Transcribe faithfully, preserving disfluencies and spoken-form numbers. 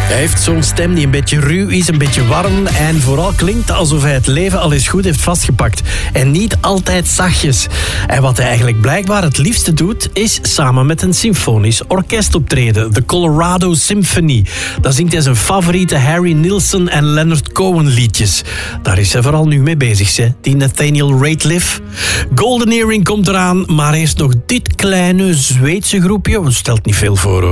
Hij heeft zo'n stem die een beetje ruw is, een beetje warm en vooral klinkt alsof hij het leven al eens goed heeft vastgepakt. En niet altijd zachtjes. En wat hij eigenlijk blijkbaar het liefste doet, is samen met een symfonisch orkest optreden. De Colorado Symphony. Daar zingt hij zijn favoriete Harry Nilsson en Leonard Cohen liedjes. Daar is hij vooral nu mee bezig, hè? Die Nathaniel Rateliff. Golden Earring komt eraan, maar eerst nog dit kleine Zweedse groepje. Het stelt niet veel voor, hoor.